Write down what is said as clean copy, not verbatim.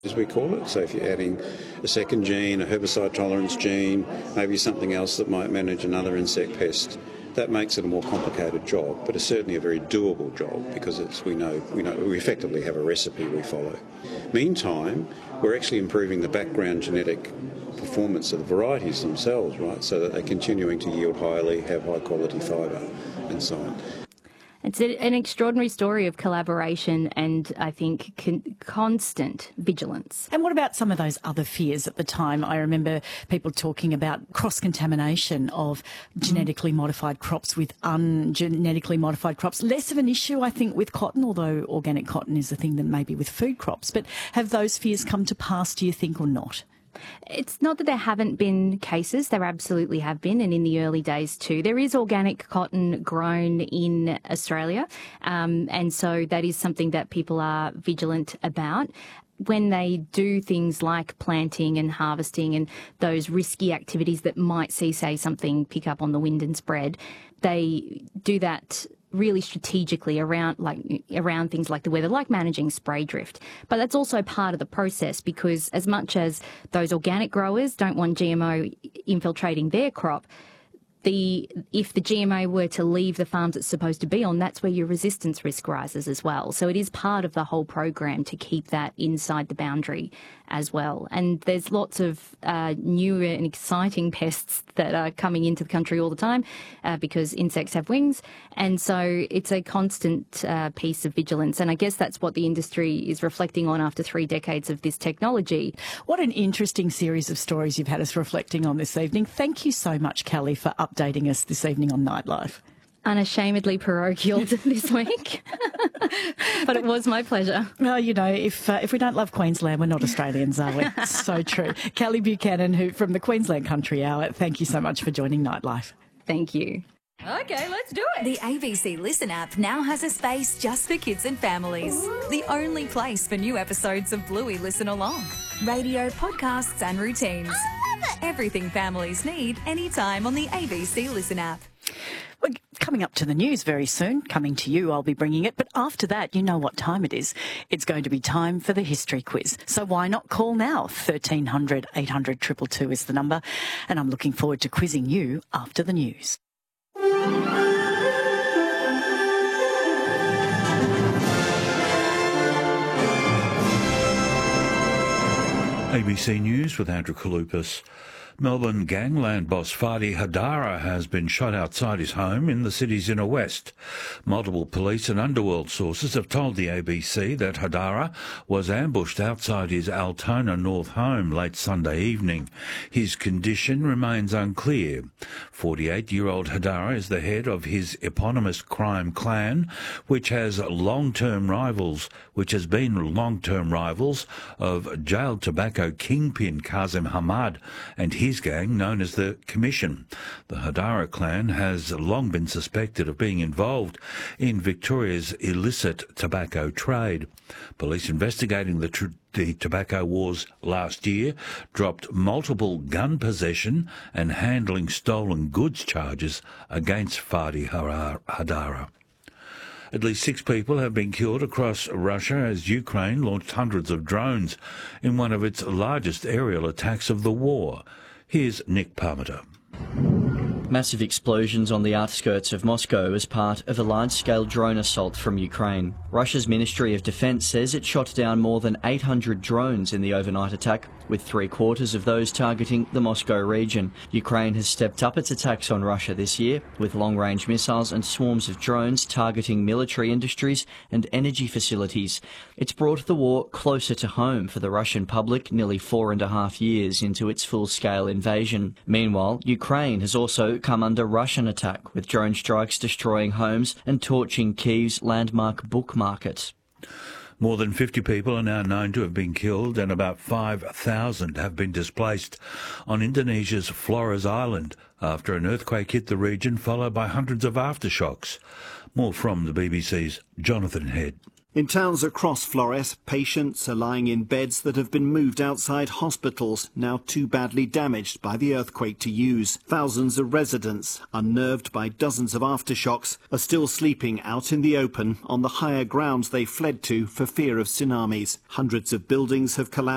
as we call it. So if you're adding a second gene, a herbicide tolerance gene, maybe something else that might manage another insect pest, that makes it a more complicated job, but it's certainly a very doable job because we effectively have a recipe we follow. Meantime, we're actually improving the background genetic performance of the varieties themselves, right, so that they're continuing to yield highly, have high quality fibre and so on. It's an extraordinary story of collaboration and, I think, constant vigilance. And what about some of those other fears at the time? I remember people talking about cross-contamination of genetically modified crops with ungenetically modified crops. Less of an issue, I think, with cotton, although organic cotton is a thing than maybe with food crops. But have those fears come to pass, do you think, or not? It's not that there haven't been cases. There absolutely have been, and in the early days too. There is organic cotton grown in Australia, and so that is something that people are vigilant about. When they do things like planting and harvesting and those risky activities that might see, say, something pick up on the wind and spread, they do that really strategically around things like the weather, like managing spray drift. But that's also part of the process, because as much as those organic growers don't want GMO infiltrating their crop, if the GMO were to leave the farms it's supposed to be on, that's where your resistance risk rises as well. So it is part of the whole program to keep that inside the boundary as well. And there's lots of new and exciting pests that are coming into the country all the time because insects have wings. And so it's a constant piece of vigilance. And I guess that's what the industry is reflecting on after 3 decades of this technology. What an interesting series of stories you've had us reflecting on this evening. Thank you so much, Kelly, for updating us this evening on Nightlife. Unashamedly parochial this week, but it was my pleasure. Well, you know, if we don't love Queensland, we're not Australians, are we? So true. Kelly Buchanan, who from the Queensland Country Hour, thank you so much for joining Nightlife. Thank you. Okay, let's do it. The ABC Listen app now has a space just for kids and families. The only place for new episodes of Bluey Listen Along. Radio, podcasts and routines. I love it. Everything families need anytime on the ABC Listen app. We're coming up to the news very soon. Coming to you, I'll be bringing it. But after that, you know what time it is. It's going to be time for the history quiz. So why not call now? 1300 800 222 is the number. And I'm looking forward to quizzing you after the news. ABC News with Andrew Kalupas. Melbourne gangland boss Fadi Hadara has been shot outside his home in the city's inner west. Multiple police and underworld sources have told the ABC that Hadara was ambushed outside his Altona North home late Sunday evening. His condition remains unclear. 48-year-old Hadara is the head of his eponymous crime clan, which has been long-term rivals of jailed tobacco kingpin Kazim Hamad and his gang known as the Commission. The Hadara clan has long been suspected of being involved in Victoria's illicit tobacco trade. Police investigating the tobacco wars last year dropped multiple gun possession and handling stolen goods charges against Fadi Hadara. At least 6 people have been killed across Russia as Ukraine launched hundreds of drones in one of its largest aerial attacks of the war. Here's Nick Parmenter. Massive explosions on the outskirts of Moscow as part of a large-scale drone assault from Ukraine. Russia's Ministry of Defense says it shot down more than 800 drones in the overnight attack, with 3/4 of those targeting the Moscow region. Ukraine has stepped up its attacks on Russia this year, with long-range missiles and swarms of drones targeting military industries and energy facilities. It's brought the war closer to home for the Russian public nearly 4.5 years into its full-scale invasion. Meanwhile, Ukraine has also come under Russian attack, with drone strikes destroying homes and torching Kyiv's landmark book market. More than 50 people are now known to have been killed and about 5,000 have been displaced on Indonesia's Flores Island after an earthquake hit the region, followed by hundreds of aftershocks. More from the BBC's Jonathan Head. In towns across Flores, patients are lying in beds that have been moved outside hospitals, now too badly damaged by the earthquake to use. Thousands of residents, unnerved by dozens of aftershocks, are still sleeping out in the open on the higher grounds they fled to for fear of tsunamis. Hundreds of buildings have collapsed.